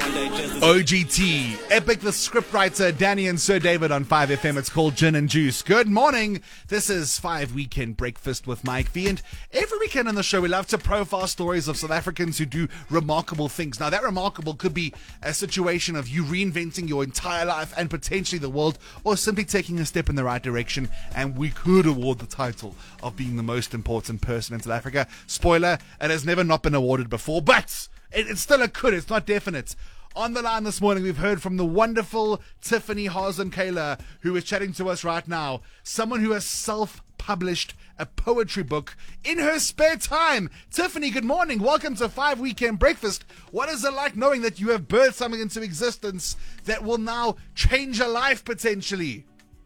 OGT, Epic the scriptwriter, Danny and Sir David on 5FM. It's called Gin and Juice. Good morning. This is 5 Weekend Breakfast with Mike V. And every weekend on the show, we love to profile stories of South Africans who do remarkable things. Now, that remarkable could be a situation of you reinventing your entire life and potentially the world, or simply taking a step in the right direction. And we could award the title of being the most important person in South Africa. Spoiler, it has never not been awarded before, but it's still a could. It's not definite. On the line this morning, we've heard from the wonderful Tiffany Hazen-Kayla, who is chatting to us right now. Someone who has self-published a poetry book in her spare time. Tiffany, good morning. Welcome to 5 Weekend Breakfast. What is it like knowing that you have birthed something into existence that will now change your life potentially?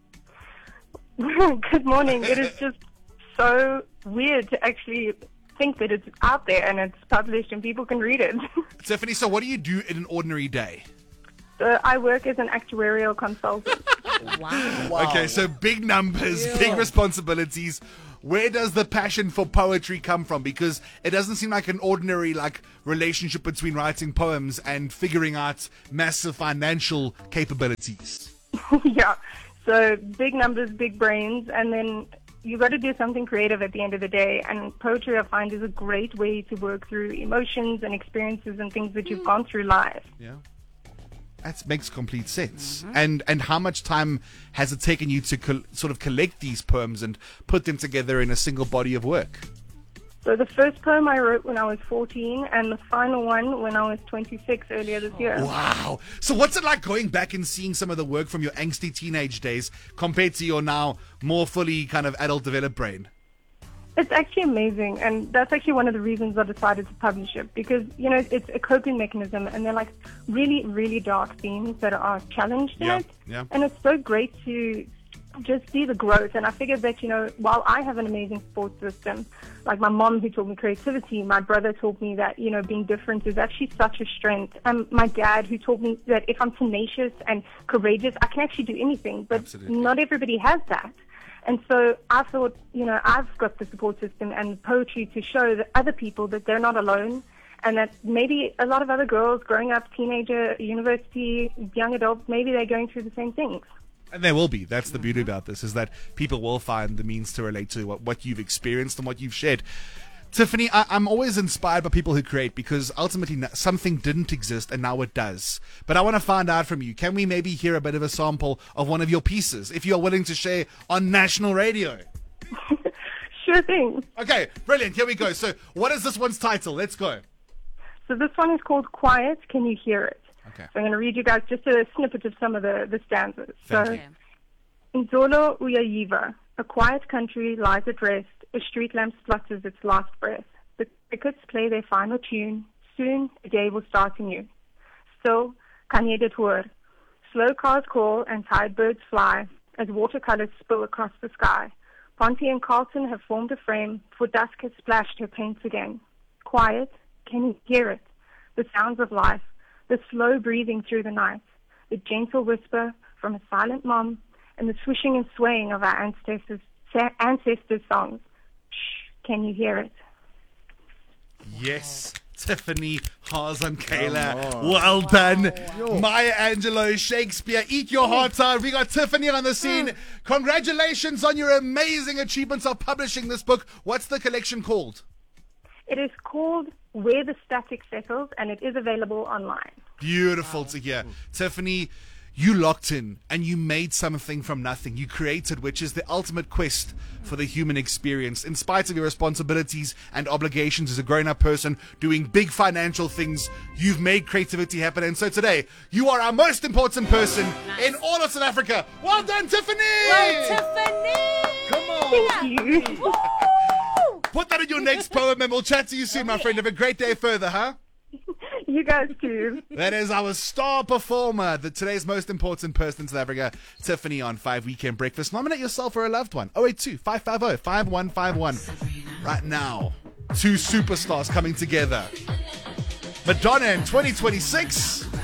Good morning. It is just so weird to actually think that it's out there and it's published and people can read it. Tiffany, so what do you do in an ordinary day? So I work as an actuarial consultant. Wow. Okay, so big numbers, big responsibilities. Where does the passion for poetry come from? Because it doesn't seem like an ordinary relationship between writing poems and figuring out massive financial capabilities. Yeah. So big numbers, big brains, and then you got to do something creative at the end of the day. And poetry, I find, is a great way to work through emotions and experiences and things that you've gone through life. Yeah. That makes complete sense. And how much time has it taken you to sort of collect these poems and put them together in a single body of work? So the first poem I wrote when I was 14 and the final one when I was 26 earlier this year. Wow. So what's it like going back and seeing some of the work from your angsty teenage days compared to your now more fully kind of adult developed brain? It's actually amazing, and that's actually one of the reasons I decided to publish it, because, you know, it's a coping mechanism, and they're like really, really dark themes that are challenged in it. Yeah. And it's so great to just see the growth. And I figured that, you know, while I have an amazing support system, like my mom who taught me creativity, my brother taught me that, you know, being different is actually such a strength, and my dad who taught me that if I'm tenacious and courageous, I can actually do anything, but Absolutely. Not everybody has that. And so I thought, you know, I've got the support system and poetry to show that other people that they're not alone, and that maybe a lot of other girls growing up, teenager, university, young adults, maybe they're going through the same things. And there will be. That's the beauty about this, is that people will find the means to relate to what you've experienced and what you've shared. Tiffany, I'm always inspired by people who create, because ultimately something didn't exist and now it does. But I want to find out from you, can we maybe hear a bit of a sample of one of your pieces, if you're willing to share on national radio? Sure thing. Okay, brilliant. Here we go. So what is this one's title? Let's go. So this one is called Quiet, Can You Hear It? Okay. So I'm going to read you guys just a snippet of some of the stanzas. Thank So, you. Nzolo uyayiva, a quiet country lies at rest, a street lamp splutters its last breath. The crickets play their final tune, soon a day will start anew. Still, kan jy dit hoor? Slow cars call and tired birds fly, as watercolors spill across the sky. Ponty and Carlton have formed a frame, for dusk has splashed her paints again. Quiet, can you hear it? The sounds of life, the slow breathing through the night, the gentle whisper from a silent mom, and the swishing and swaying of our ancestors' songs. Shh, can you hear it? Yes, Tiffany Hazen-Kayla. Well done. Maya Angelou, Shakespeare, eat your heart out. We got Tiffany on the scene. Congratulations on your amazing achievements of publishing this book. What's the collection called? It is called Where the Static Settles, and it is available online. Beautiful to hear. Tiffany, you locked in and you made something from nothing. You created, which is the ultimate quest for the human experience. In spite of your responsibilities and obligations as a grown-up person doing big financial things, you've made creativity happen. And so today, you are our most important person in all of South Africa. Well done, Tiffany! Well, Tiffany! Come on! Thank you. Put that in your next poem and we'll chat to you soon, my friend. Have a great day further, huh? You guys too. That is our star performer, today's most important person in South Africa, Tiffany, on 5 Weekend Breakfast. Nominate yourself or a loved one. 082-550-5151. Right now, two superstars coming together. Madonna in 2026